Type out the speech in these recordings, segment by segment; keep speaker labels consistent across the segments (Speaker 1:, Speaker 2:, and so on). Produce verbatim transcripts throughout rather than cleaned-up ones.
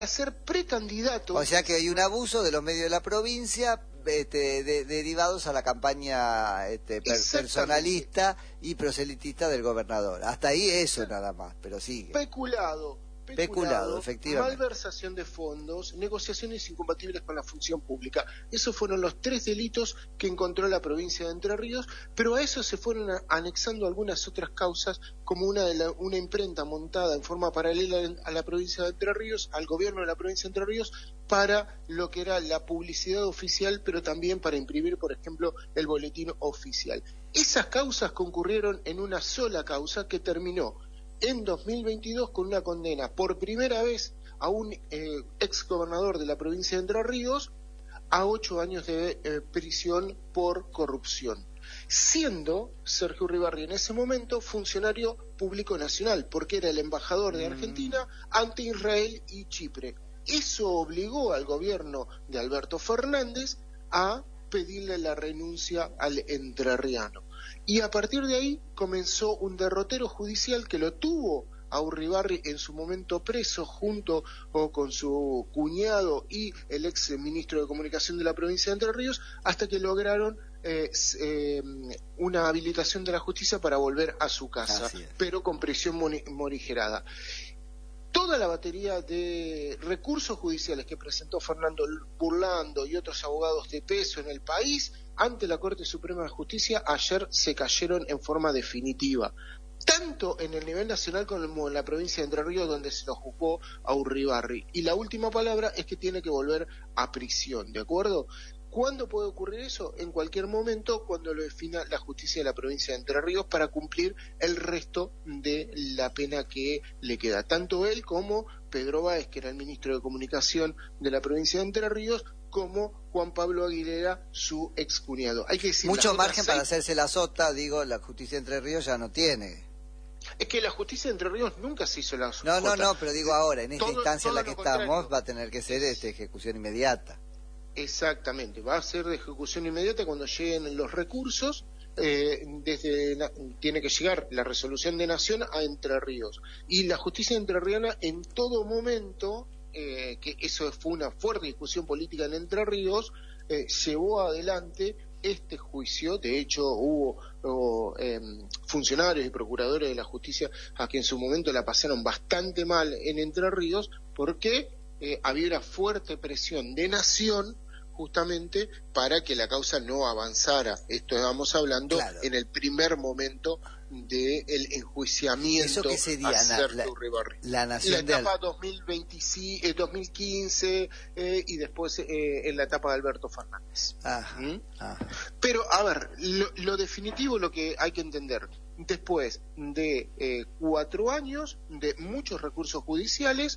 Speaker 1: ser precandidato.
Speaker 2: O sea que hay un abuso de los medios de la provincia este, de, derivados a la campaña este, per, personalista y proselitista del gobernador. Hasta ahí eso nada más, pero sigue.
Speaker 1: Peculado. Peculado,
Speaker 2: Peculado, efectivamente.
Speaker 1: Malversación de fondos, negociaciones incompatibles con la función pública. Esos fueron los tres delitos que encontró la provincia de Entre Ríos, pero a eso se fueron a, anexando algunas otras causas, como una, de la, una imprenta montada en forma paralela a la provincia de Entre Ríos, al gobierno de la provincia de Entre Ríos, para lo que era la publicidad oficial, pero también para imprimir, por ejemplo, el boletín oficial. Esas causas concurrieron en una sola causa que terminó en dos mil veintidós con una condena por primera vez a un eh, ex gobernador de la provincia de Entre Ríos a ocho años de eh, prisión por corrupción, siendo Sergio Uribarri en ese momento funcionario público nacional, porque era el embajador de Argentina ante Israel y Chipre. Eso obligó al gobierno de Alberto Fernández a pedirle la renuncia al entrerriano. Y a partir de ahí comenzó un derrotero judicial que lo tuvo a Uribarri en su momento preso junto o con su cuñado y el ex ministro de Comunicación de la provincia de Entre Ríos, hasta que lograron eh, eh, una habilitación de la justicia para volver a su casa, pero con prisión morigerada. Toda la batería de recursos judiciales que presentó Fernando Burlando y otros abogados de peso en el país ante la Corte Suprema de Justicia ayer se cayeron en forma definitiva, tanto en el nivel nacional como en la provincia de Entre Ríos, donde se lo juzgó a Uribarri. Y la última palabra es que tiene que volver a prisión, ¿de acuerdo? ¿Cuándo puede ocurrir eso? En cualquier momento, cuando lo defina la justicia de la provincia de Entre Ríos para cumplir el resto de la pena que le queda. Tanto él como Pedro Báez, que era el ministro de Comunicación de la provincia de Entre Ríos, como Juan Pablo Aguilera, su excuñado. Hay que decir,
Speaker 2: mucho margen para hacerse la sota, digo, la justicia de Entre Ríos ya no tiene.
Speaker 1: Es que la justicia de Entre Ríos nunca se hizo la
Speaker 2: sota. No, no, no, pero digo ahora, en esta
Speaker 1: todo,
Speaker 2: instancia
Speaker 1: todo
Speaker 2: en la que estamos, va a tener que ser este, ejecución inmediata.
Speaker 1: Exactamente, va a ser de ejecución inmediata cuando lleguen los recursos, eh, desde la, tiene que llegar la resolución de nación a Entre Ríos. Y la justicia entrerriana en todo momento, eh, que eso fue una fuerte discusión política en Entre Ríos, eh, llevó adelante este juicio. De hecho hubo o, eh, funcionarios y procuradores de la justicia a que en su momento la pasaron bastante mal en Entre Ríos, porque Eh, había una fuerte presión de nación justamente para que la causa no avanzara. Esto estábamos hablando claro. en el primer momento del enjuiciamiento.
Speaker 2: ¿Eso qué sería?
Speaker 1: A
Speaker 2: la, la, la nación
Speaker 1: la etapa
Speaker 2: de...
Speaker 1: dos mil veinte, eh, dos mil quince eh, y después eh, en la etapa de Alberto Fernández.
Speaker 2: Ajá,
Speaker 1: ¿Mm?
Speaker 2: ajá.
Speaker 1: Pero, a ver, lo, lo definitivo, lo que hay que entender, después de eh, cuatro años de muchos recursos judiciales,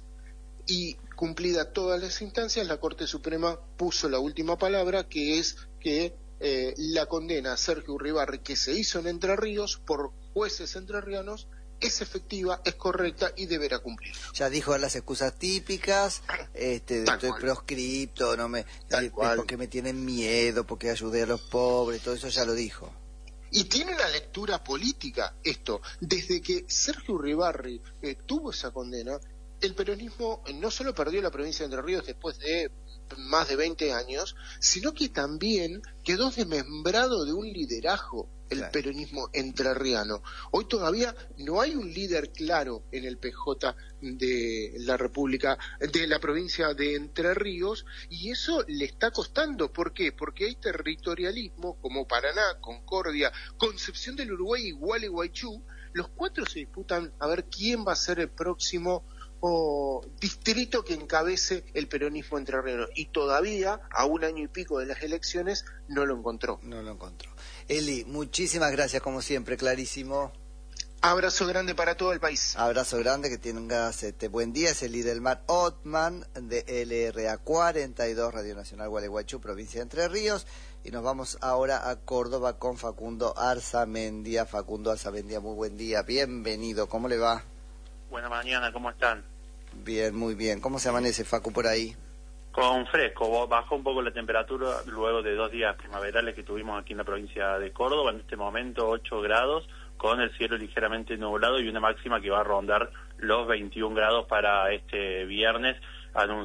Speaker 1: y cumplida todas las instancias, la Corte Suprema puso la última palabra, que es que eh, la condena a Sergio Uribarri, que se hizo en Entre Ríos por jueces entrerrianos, es efectiva, es correcta y deberá cumplir.
Speaker 2: Ya dijo las excusas típicas, este, de estoy proscripto, no me, eh, porque me tienen miedo, porque ayudé a los pobres, todo eso ya lo dijo.
Speaker 1: Y tiene una lectura política esto. Desde que Sergio Uribarri eh, tuvo esa condena, el peronismo no solo perdió la provincia de Entre Ríos después de más de veinte años, sino que también quedó desmembrado de un liderazgo el claro. peronismo entrerriano. Hoy todavía no hay un líder claro en el P J de la República, de la provincia de Entre Ríos, y eso le está costando. ¿Por qué? Porque hay territorialismo como Paraná, Concordia, Concepción del Uruguay y Gualeguaychú. Los cuatro se disputan a ver quién va a ser el próximo o distrito que encabece el peronismo entrerriano, y todavía a un año y pico de las elecciones no lo encontró.
Speaker 2: No lo encontró. Eli, muchísimas gracias como siempre, clarísimo.
Speaker 1: Abrazo grande para todo el país.
Speaker 2: Abrazo grande, que tengas este buen día. Es Eli del Mar Othman de L R A cuarenta y dos, Radio Nacional Gualeguaychú, provincia de Entre Ríos. Y nos vamos ahora a Córdoba con Facundo Arzamendia. Facundo Arzamendia, muy buen día, bienvenido, ¿cómo le va?
Speaker 3: Buena mañana, ¿cómo están?
Speaker 2: Bien, muy bien. ¿Cómo se amanece, Facu, por ahí?
Speaker 3: Con fresco, bajó un poco la temperatura luego de dos días primaverales que tuvimos aquí en la provincia de Córdoba. En este momento ocho grados, con el cielo ligeramente nublado y una máxima que va a rondar los veintiún grados para este viernes. anunciar